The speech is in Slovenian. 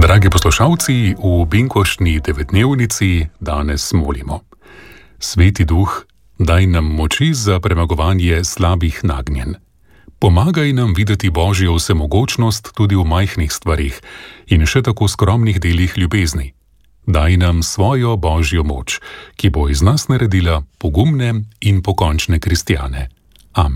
Dragi poslušalci, v binkoštni devetdnevnici danes molimo. Sveti Duh, daj nam moči za premagovanje slabih nagnjenj. Pomagaj nam videti Božjo vsemogočnost tudi v majhnih stvarih in še tako skromnih delih ljubezni. Daj nam svojo Božjo moč, ki bo iz nas naredila pogumne in pokončne kristjane.